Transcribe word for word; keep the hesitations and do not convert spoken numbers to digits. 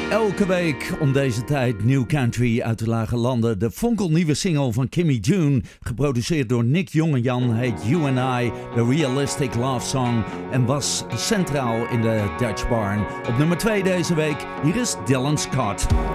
Elke week om deze tijd nieuw country uit de lage landen. De fonkelnieuwe single van Kimmy June, geproduceerd door Nick Jongejan, heet You and I, The Realistic Love Song, en was centraal in de Dutch Barn. Op nummer twee deze week, hier is Dylan Scott.